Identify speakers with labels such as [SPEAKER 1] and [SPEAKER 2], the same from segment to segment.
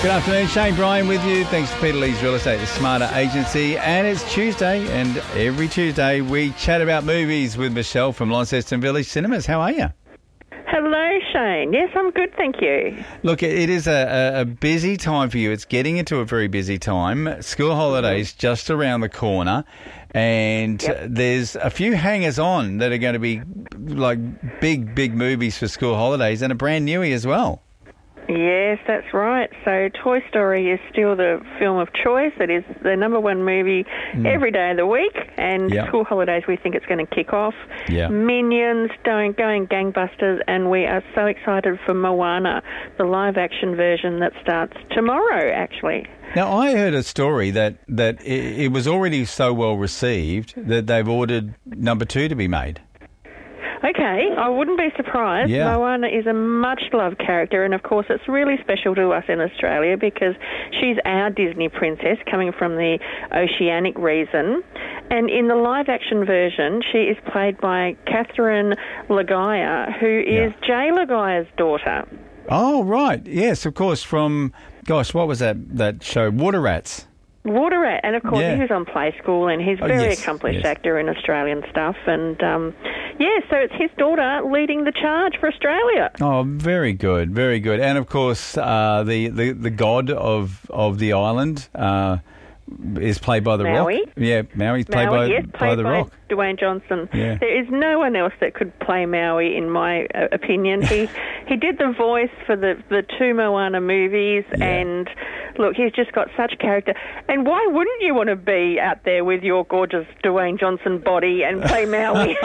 [SPEAKER 1] Good afternoon, Shane Bryan with you. Thanks to Peter Lee's Real Estate, the Smarter Agency. And it's Tuesday, and every Tuesday we chat about movies with Michelle from Launceston Village Cinemas. How are you?
[SPEAKER 2] Hello, Shane. Yes, I'm good, thank you.
[SPEAKER 1] Look, it is a busy time for you. It's getting into a very busy time. School holidays just around the corner, and there's a few hangers-on that are going to be like big movies for school holidays, and a brand newie as well.
[SPEAKER 2] Yes, that's right. So Toy Story is still the film of choice. It is the number one movie every day of the week, and school holidays we think it's going to kick off. Minions going gangbusters, and we are so excited for Moana, the live-action version that starts tomorrow, actually.
[SPEAKER 1] Now, I heard a story that it was already so well received that they've ordered number 2 to be made.
[SPEAKER 2] Okay, I wouldn't be surprised.
[SPEAKER 1] Yeah.
[SPEAKER 2] Moana is a much-loved character, and of course it's really special to us in Australia because she's our Disney princess coming from the oceanic region. And in the live-action version, she is played by Catherine Lagaya, who is Jay Lagaya's daughter.
[SPEAKER 1] Oh, right. Yes, of course, from, what was that show? Water Rats.
[SPEAKER 2] Water Rat, and of course he was on Play School, and he's a very accomplished actor in Australian stuff, and so it's his daughter leading the charge for Australia.
[SPEAKER 1] Oh, very good, very good. And of course the god of the island is played by The
[SPEAKER 2] Maui.
[SPEAKER 1] Rock. Yeah, Maui's played by The Rock.
[SPEAKER 2] Dwayne Johnson.
[SPEAKER 1] Yeah.
[SPEAKER 2] There is no one else that could play Maui, in my opinion. He did the voice for the 2 Moana movies, and look, he's just got such character. And why wouldn't you want to be out there with your gorgeous Dwayne Johnson body and play Maui?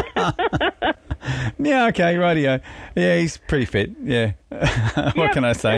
[SPEAKER 1] Yeah, okay, rightio. Yeah, he's pretty fit, yeah. What can I say?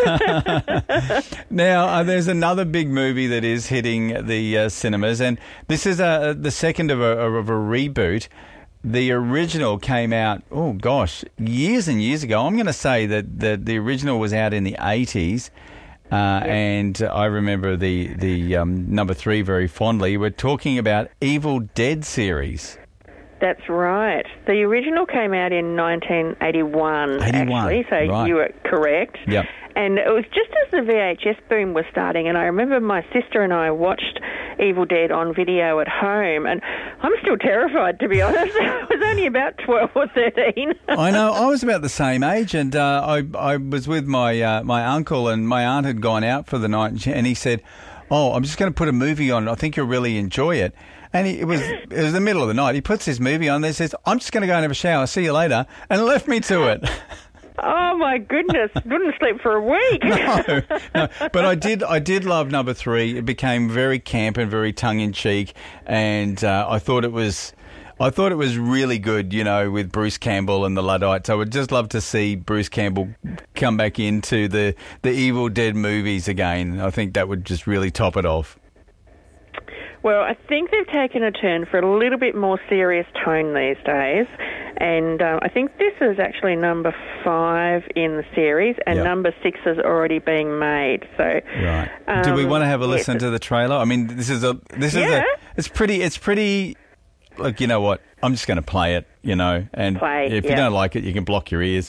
[SPEAKER 1] Now, there's another big movie that is hitting the cinemas, and this is the second of a reboot. The original came out, years and years ago. I'm going to say that the original was out in the 80s, and I remember the number 3 very fondly. We're talking about Evil Dead series.
[SPEAKER 2] That's right. The original came out in 1981, actually, so you were correct.
[SPEAKER 1] Yep.
[SPEAKER 2] And it was just as the VHS boom was starting, and I remember my sister and I watched Evil Dead on video at home, and I'm still terrified, to be honest. I was only about 12 or 13.
[SPEAKER 1] I know. I was about the same age, and I was with my my uncle, and my aunt had gone out for the night, and he said, I'm just going to put a movie on. I think you'll really enjoy it. And it was the middle of the night. He puts his movie on there, says, I'm just going to go and have a shower, see you later, and left me to it.
[SPEAKER 2] Oh, my goodness. Wouldn't sleep for a week.
[SPEAKER 1] No. But I did love number 3. It became very camp and very tongue-in-cheek, and I thought it was really good, with Bruce Campbell and the Luddites. I would just love to see Bruce Campbell come back into the Evil Dead movies again. I think that would just really top it off.
[SPEAKER 2] Well, I think they've taken a turn for a little bit more serious tone these days, and I think this is actually number 5 in the series, and number 6 is already being made. So,
[SPEAKER 1] right. Do we want to have a listen to the trailer? I mean, it's pretty. Look, you know what? I'm just going to play it, and if you don't like it, you can block your ears.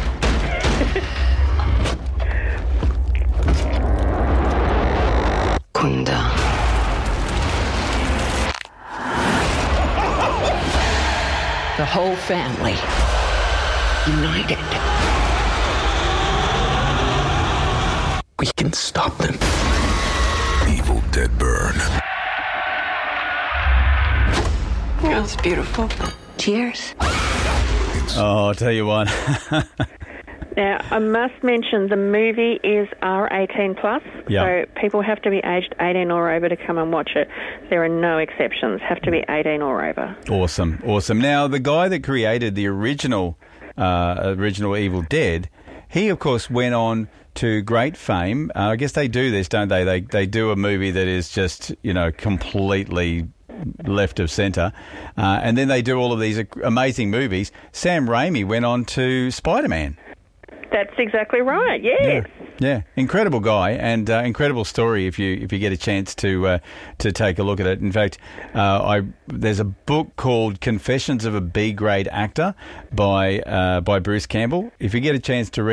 [SPEAKER 3] Kunda. The whole family united.
[SPEAKER 4] We can stop them. Evil Dead burn.
[SPEAKER 3] That was beautiful. Cheers.
[SPEAKER 1] I'll tell you what.
[SPEAKER 2] Now, I must mention the movie is R18+, so people have to be aged 18 or over to come and watch it. There are no exceptions. Have to be 18 or over.
[SPEAKER 1] Awesome. Now, the guy that created the original Evil Dead, he, of course, went on to great fame. I guess they do this, don't they? They do a movie that is just, completely left of centre, and then they do all of these amazing movies. Sam Raimi went on to Spider-Man.
[SPEAKER 2] That's exactly right. Yes.
[SPEAKER 1] Yeah. Incredible guy and incredible story. If you get a chance to take a look at it. In fact, there's a book called Confessions of a B-Grade Actor by Bruce Campbell. If you get a chance to read it,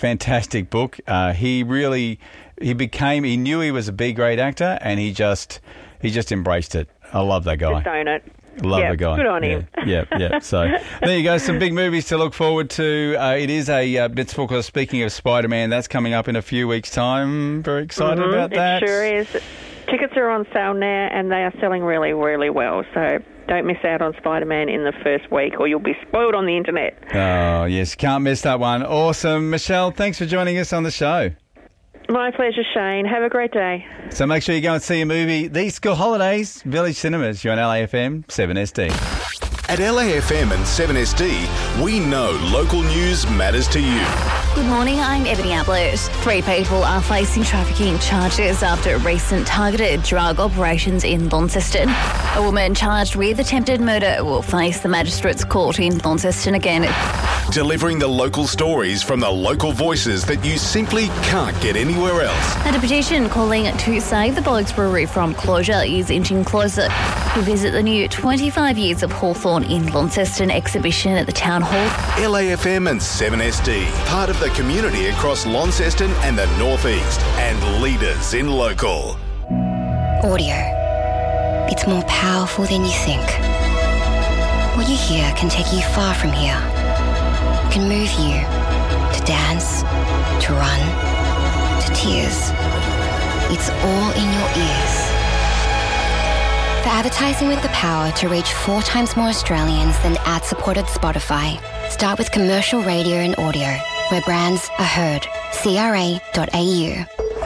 [SPEAKER 1] fantastic book. He knew he was a B-grade actor, and he just embraced it. I love that guy.
[SPEAKER 2] Just own it.
[SPEAKER 1] Love the guy.
[SPEAKER 2] Good on him.
[SPEAKER 1] Yeah. So there you go. Some big movies to look forward to. It is a Bits Book. Speaking of Spider-Man, that's coming up in a few weeks' time. Very excited about that.
[SPEAKER 2] It sure is. Tickets are on sale now, and they are selling really, really well. So don't miss out on Spider-Man in the first week, or you'll be spoiled on the internet.
[SPEAKER 1] Oh, yes. Can't miss that one. Awesome. Michelle, thanks for joining us on the show.
[SPEAKER 2] My pleasure, Shane. Have a great day.
[SPEAKER 1] So make sure you go and see a movie these school holidays. Village Cinemas. You're on LAFM 7SD.
[SPEAKER 4] At LAFM and 7SD, we know local news matters to you.
[SPEAKER 5] Good morning, I'm Ebony Ablett. 3 people are facing trafficking charges after recent targeted drug operations in Launceston. A woman charged with attempted murder will face the Magistrates Court in Launceston again.
[SPEAKER 4] Delivering the local stories from the local voices that you simply can't get anywhere else.
[SPEAKER 5] And a petition calling to save the Blokes Brewery from closure is inching closer. We visit the new 25 Years of Hawthorn in Launceston exhibition at the Town Hall.
[SPEAKER 4] LAFM and 7SD, part of the community across Launceston and the North East, and leaders in local.
[SPEAKER 6] Audio. It's more powerful than you think. What you hear can take you far from here. It can move you to dance, to run, to tears. It's all in your ears. For advertising with the power to reach 4 times more Australians than ad-supported Spotify, start with commercial radio and audio, where brands are heard. CRA.au.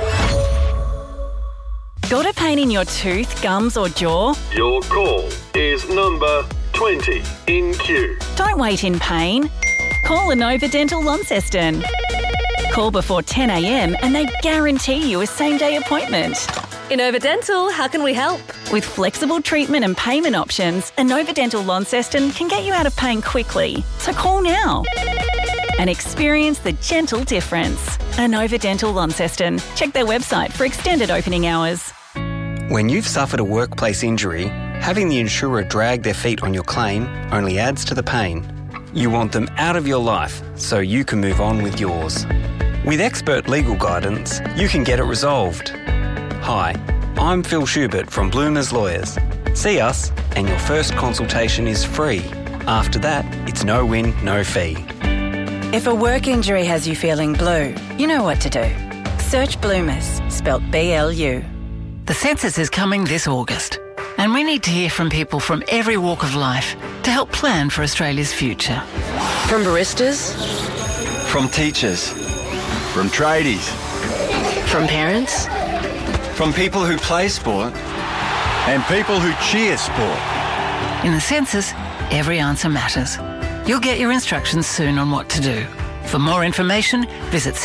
[SPEAKER 7] Got a pain in your tooth, gums or jaw?
[SPEAKER 8] Your call is number 20 in queue.
[SPEAKER 7] Don't wait in pain. Call Inova Dental Launceston. Call before 10 a.m. and they guarantee you a same-day appointment.
[SPEAKER 9] Inova Dental, how can we help?
[SPEAKER 7] With flexible treatment and payment options, Inova Dental Launceston can get you out of pain quickly. So call now and experience the gentle difference. Inova Dental Launceston. Check their website for extended opening hours.
[SPEAKER 10] When you've suffered a workplace injury, having the insurer drag their feet on your claim only adds to the pain. You want them out of your life so you can move on with yours. With expert legal guidance, you can get it resolved. Hi, I'm Phil Schubert from Bloomers Lawyers. See us and your first consultation is free. After that, it's no win, no fee.
[SPEAKER 11] If a work injury has you feeling blue, you know what to do. Search Bloomers, spelt BLU.
[SPEAKER 12] The census is coming this August, and we need to hear from people from every walk of life to help plan for Australia's future.
[SPEAKER 9] From baristas,
[SPEAKER 13] from teachers, from tradies,
[SPEAKER 9] from parents,
[SPEAKER 13] from people who play sport, and people who cheer sport.
[SPEAKER 12] In the census, every answer matters. You'll get your instructions soon on what to do. For more information, visit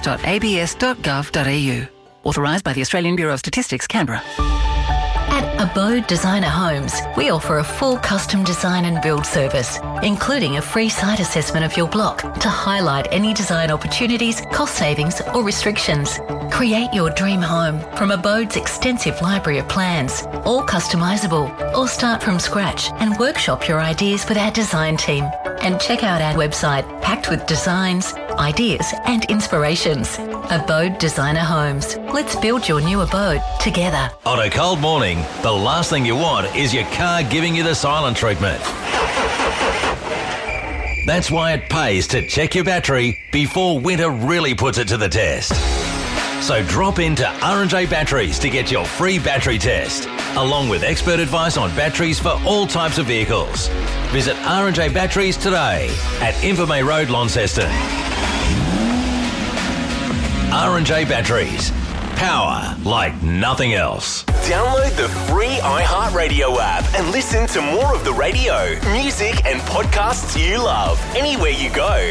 [SPEAKER 12] census.abs.gov.au. Authorised by the Australian Bureau of Statistics, Canberra.
[SPEAKER 14] At Abode Designer Homes, we offer a full custom design and build service, including a free site assessment of your block to highlight any design opportunities, cost savings or restrictions. Create your dream home from Abode's extensive library of plans, all customisable, or start from scratch and workshop your ideas with our design team. And check out our website packed with designs, ideas and inspirations. Abode Designer Homes. Let's build your new abode together.
[SPEAKER 15] On a cold morning, the last thing you want is your car giving you the silent treatment. That's why it pays to check your battery before winter really puts it to the test. So drop into R&J Batteries to get your free battery test, along with expert advice on batteries for all types of vehicles. Visit R&J Batteries today at Invermay Road, Launceston. R&J Batteries. Power like nothing else.
[SPEAKER 16] Download the free iHeartRadio app and listen to more of the radio, music and podcasts you love anywhere you go.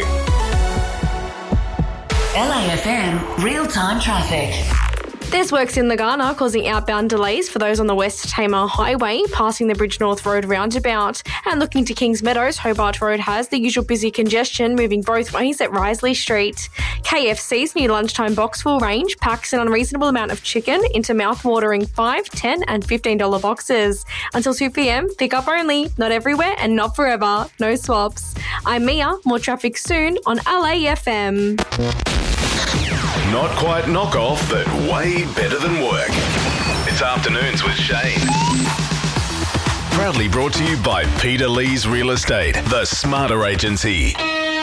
[SPEAKER 14] LAFM real-time traffic.
[SPEAKER 9] There's works in the Ghana causing outbound delays for those on the West Tamar Highway, passing the Bridge North Road roundabout. And looking to Kings Meadows, Hobart Road has the usual busy congestion moving both ways at Risley Street. KFC's new lunchtime Boxful range packs an unreasonable amount of chicken into mouth-watering $5, $10 and $15 boxes. Until 2 p.m, pick up only, not everywhere and not forever, no swaps. I'm Mia, more traffic soon on LAFM.
[SPEAKER 4] Not quite knockoff, but way better than work. It's Afternoons with Shane. Proudly brought to you by Peter Lee's Real Estate, the smarter agency.